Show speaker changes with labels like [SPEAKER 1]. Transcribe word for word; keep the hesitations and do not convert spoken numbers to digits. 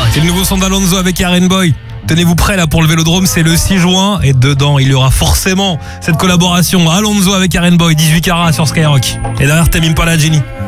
[SPEAKER 1] C'est le nouveau son d'Alonso avec Aren Boy. Tenez-vous prêts là pour le Vélodrome, c'est le six juin et dedans il y aura forcément cette collaboration Alonso avec Aren Boy, dix-huit carats sur Skyrock. Et derrière Tame Impala, Jenny.